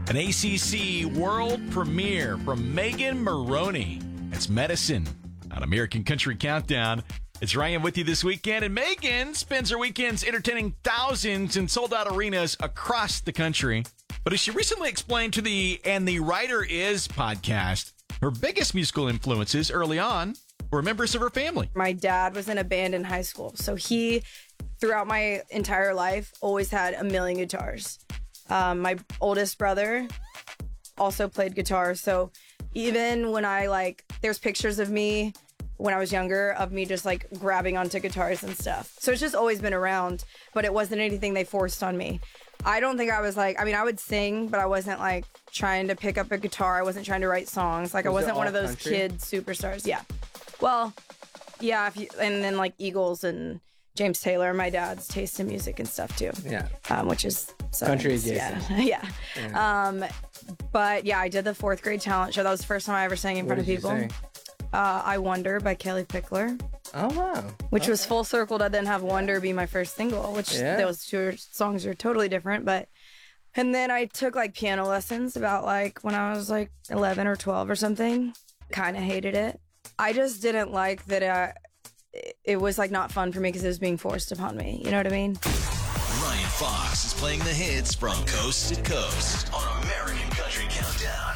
An ACC world premiere from Megan Moroney. It's Medicine on American Country Countdown. It's Ryan with you this weekend, and Megan spends her weekends entertaining thousands in sold-out arenas across the country. But as she recently explained to the And the Writer Is podcast, her biggest musical influences early on were members of her family. My dad was in a band in high school, so he, throughout my entire life, always had a million guitars. My oldest brother also played guitar, so even when there's pictures of me when I was younger of me just grabbing onto guitars and stuff. So it's just always been around, but it wasn't anything they forced on me. I don't think I was I would sing, but I wasn't trying to pick up a guitar. I wasn't trying to write songs. I wasn't one of those kid superstars. Yeah. Well, yeah. And then Eagles and James Taylor, my dad's taste in music and stuff too. Yeah. Which is country adjacent. Yeah. But yeah, I did the 4th grade talent show. That was the first time I ever sang in front of people. I Wonder by Kelly Pickler. Oh, wow. Which was full circle to then have Wonder be my first single, which those two songs are totally different. And then I took piano lessons about when I was 11 or 12 or something. Kind of hated it. I just didn't like that it was not fun for me because it was being forced upon me. You know what I mean? Ryan Fox is playing the hits from coast to coast on American Country Countdown.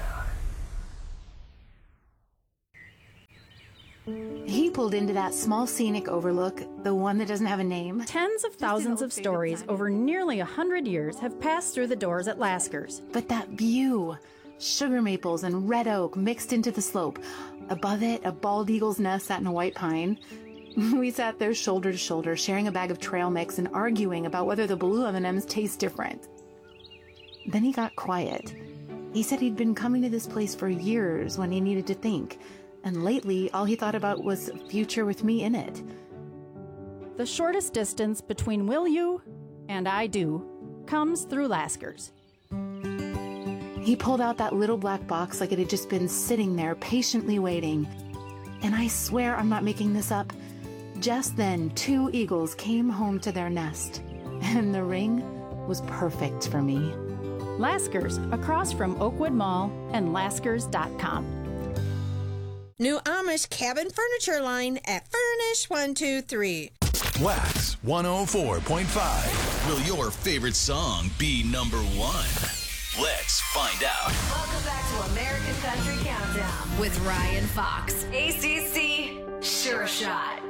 He pulled into that small scenic overlook, the one that doesn't have a name. Tens of thousands of stories over nearly 100 years have passed through the doors at Lasker's. But that view, sugar maples and red oak mixed into the slope. Above it, a bald eagle's nest sat in a white pine. We sat there shoulder to shoulder, sharing a bag of trail mix and arguing about whether the blue M&Ms taste different. Then he got quiet. He said he'd been coming to this place for years when he needed to think. And lately, all he thought about was a future with me in it. The shortest distance between will you and I do comes through Lasker's. He pulled out that little black box like it had just been sitting there patiently waiting. And I swear I'm not making this up. Just then, 2 eagles came home to their nest. And the ring was perfect for me. Lasker's, across from Oakwood Mall and Laskers.com. New Amish cabin furniture line at Furnish 123. Wax 104.5. Will your favorite song be number 1? Let's find out. Welcome back to American Country Countdown with Ryan Fox. ACC, Sure Shot.